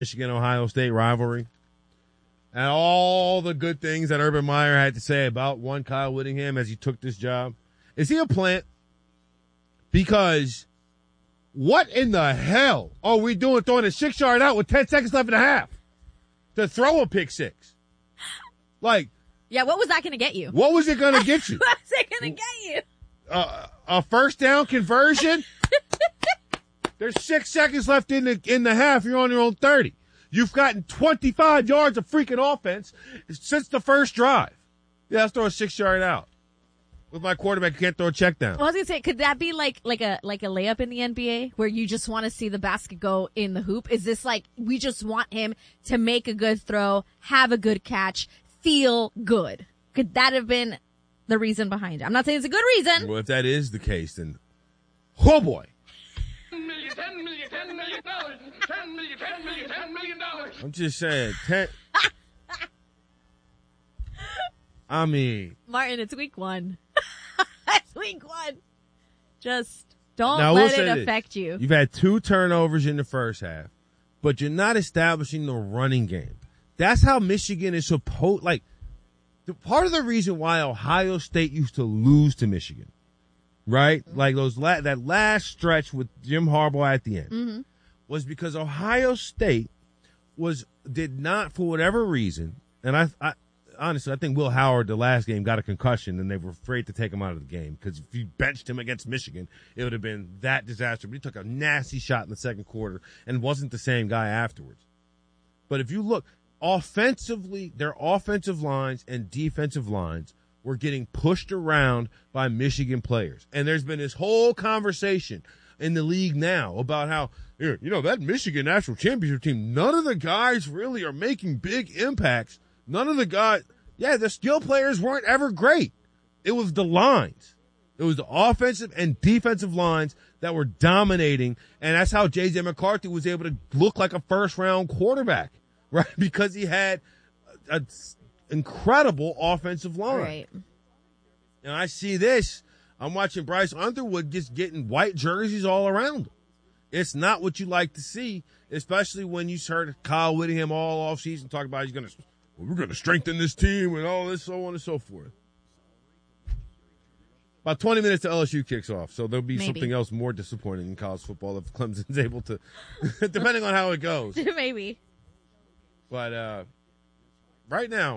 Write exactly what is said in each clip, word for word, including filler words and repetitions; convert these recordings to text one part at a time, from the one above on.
Michigan-Ohio State rivalry and all the good things that Urban Meyer had to say about one Kyle Whittingham as he took this job. Is he a plant? Because what in the hell are we doing throwing a six-yard out with ten seconds left in the half to throw a pick six? Like, yeah, what was that going to get you? What was it going to get you? What was it going to get you? Uh, a first down conversion? There's six seconds left in the in the half. You're on your own thirty. You've gotten twenty-five yards of freaking offense since the first drive. Yeah, let's throw a six-yard out. With my quarterback, can't throw a check down. I was gonna say, could that be like like a like a layup in the N B A where you just want to see the basket go in the hoop? Is this like we just want him to make a good throw, have a good catch, feel good? Could that have been the reason behind it? I'm not saying it's a good reason. Well, if that is the case, then oh boy. ten million, ten million, ten million dollars, ten million, ten million, ten million dollars. I'm just saying, ten. I mean, Martin, it's week one. It's week one. Just don't now, let we'll it this. affect you. You've had two turnovers in the first half, but you're not establishing the running game. That's how Michigan is supposed, like, the part of the reason why Ohio State used to lose to Michigan, right? Mm-hmm. Like those la- that last stretch with Jim Harbaugh at the end mm-hmm. was because Ohio State was, did not, for whatever reason, and I, I, honestly, I think Will Howard, the last game, got a concussion, and they were afraid to take him out of the game because if you benched him against Michigan, it would have been that disaster. But he took a nasty shot in the second quarter and wasn't the same guy afterwards. But if you look, offensively, their offensive lines and defensive lines were getting pushed around by Michigan players. And there's been this whole conversation in the league now about how, you know, that Michigan national championship team, none of the guys really are making big impacts. None of the guys, yeah, the skill players weren't ever great. It was the lines. It was the offensive and defensive lines that were dominating, and that's how J J McCarthy was able to look like a first-round quarterback, right? Because he had an incredible offensive line. Right. And I see this. I'm watching Bryce Underwood just getting white jerseys all around him. It's not what you like to see, especially when you heard Kyle Whittingham all offseason talk about he's going to well, we're going to strengthen this team and all this, so on and so forth. About twenty minutes to L S U kicks off, so there'll be Maybe. something else more disappointing in college football if Clemson's able to, depending on how it goes. Maybe. But uh, right now,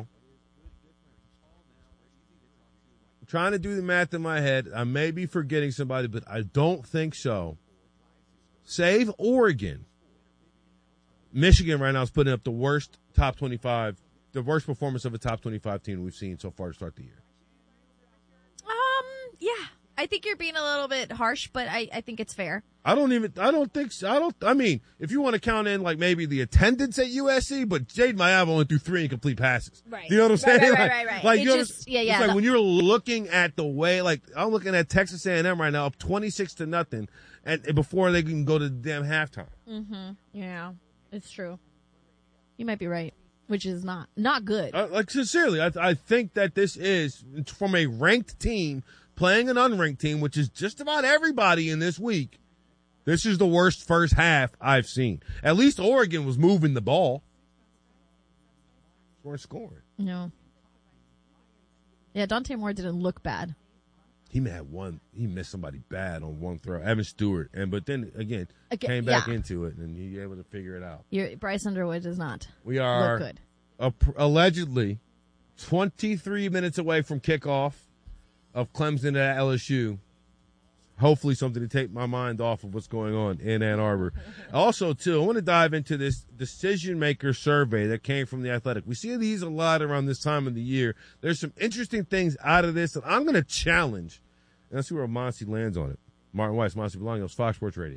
I'm trying to do the math in my head. I may be forgetting somebody, but I don't think so. Save Oregon. Michigan right now is putting up the worst top twenty-five, the worst performance of a top twenty-five team we've seen so far to start the year. Um, yeah. I think you're being a little bit harsh, but I, I think it's fair. I don't even, I don't think so. I don't, I mean, if you want to count in like maybe the attendance at U S C, but Jaden Mayav only threw three incomplete passes. Right. You know what I'm saying? Right, right, like, right, right. like It you just- know, yeah, yeah, It's like the- when you're looking at the way, like I'm looking at Texas A and M right now up twenty-six to nothing and before they can go to the damn halftime. Mm-hmm. Yeah, it's true. You might be right, which is not, not good. Uh, like sincerely, I, I think that this is from a ranked team playing an unranked team, which is just about everybody in this week. This is the worst first half I've seen. At least Oregon was moving the ball. They weren't scoring. No. Yeah, Dante Moore didn't look bad. He had one. He missed somebody bad on one throw. Evan Stewart, and but then again, Again, came back yeah. into it, and he was able to figure it out. Your, Bryce Underwood does not We are look good. a- allegedly twenty-three minutes away from kickoff of Clemson at L S U. Hopefully something to take my mind off of what's going on in Ann Arbor. Also, too, I want to dive into this decision-maker survey that came from The Athletic. We see these a lot around this time of the year. There's some interesting things out of this that I'm going to challenge. And let's see where Monty lands on it. Martin Weiss, Monty Bolaños, Fox Sports Radio.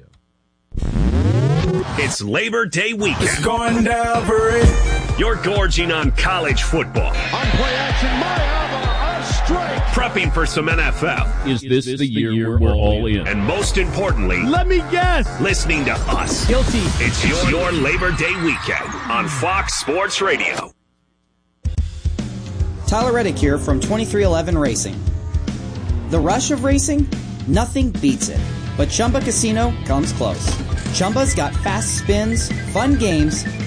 It's Labor Day weekend. It's going down for it. You're gorging on college football. On play action, Mayav, a strike. Prepping for some N F L. Is this, the year we're all in? And most importantly, Let me guess. listening to us. Guilty. It's your, your Labor Day weekend on Fox Sports Radio. Tyler Reddick here from twenty-three eleven Racing. The rush of racing? Nothing beats it. But Chumba Casino comes close. Chumba's got fast spins, fun games,